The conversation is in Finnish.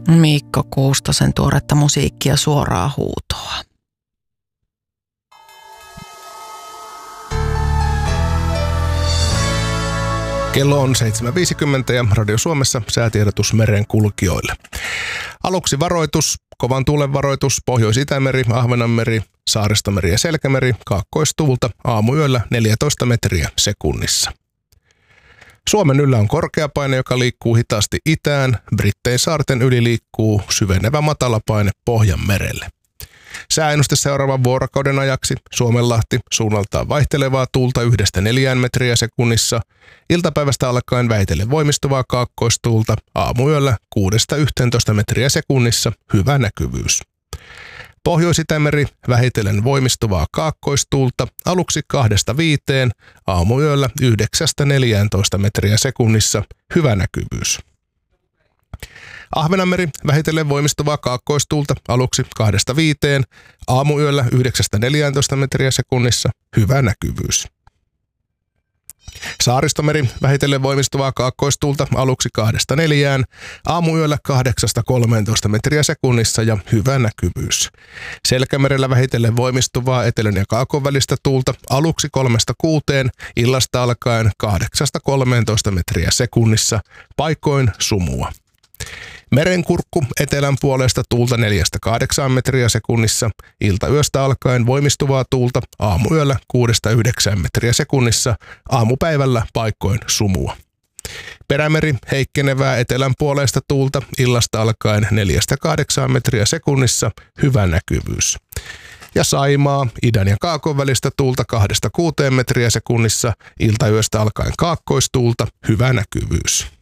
Mikko Kuustosen tuoretta musiikkia suoraa huutoa. Kello on 7.50 ja Radio Suomessa säätiedotus merenkulkijoille. Aluksi varoitus, kovan tuulen varoitus, Pohjois-Itämeri, Ahvenanmeri, Saaristomeri ja Selkämeri, kaakkoistuulta aamuyöllä 14 metriä sekunnissa. Suomen yllä on korkeapaine, joka liikkuu hitaasti itään. Brittein saarten yli liikkuu syvenevä matalapaine Pohjanmerelle. Sääennuste seuraavan vuorokauden ajaksi: Suomenlahti suunnaltaan vaihtelevaa tuulta 1-4 metriä sekunnissa. Iltapäivästä alkaen vähitellen voimistuvaa kaakkoistuulta, aamuyöllä 6-11 metriä sekunnissa, hyvä näkyvyys. Pohjois-Itämeri vähitellen voimistuvaa kaakkoistuulta, aluksi 2-5, aamuyöllä 9-14 metriä sekunnissa, hyvä näkyvyys. Ahvenanmeri vähitellen voimistuvaa kaakkoistuulta, aluksi 2-5, aamuyöllä 9-14 metriä sekunnissa, hyvä näkyvyys. Saaristomeri vähitellen voimistuvaa kaakkoistuulta, aluksi 2-4, aamuyöllä 8-13 metriä sekunnissa ja hyvä näkyvyys. Selkämerellä vähitellen voimistuvaa etelän ja kaakon välistä tuulta, aluksi 3-6, illasta alkaen 8-13 metriä sekunnissa, paikoin sumua. Merenkurkku etelän puolesta tuulta 4-8 metriä sekunnissa, iltayöstä alkaen voimistuvaa tuulta, aamuyöllä 6-9 metriä sekunnissa, aamupäivällä paikoin sumua. Perämeri heikkenevää etelän puolesta tuulta, illasta alkaen 4-8 metriä sekunnissa, hyvä näkyvyys. Ja Saimaa idän ja kaakon välistä tuulta 2-6 metriä sekunnissa, iltayöstä alkaen kaakkoistuulta, hyvä näkyvyys.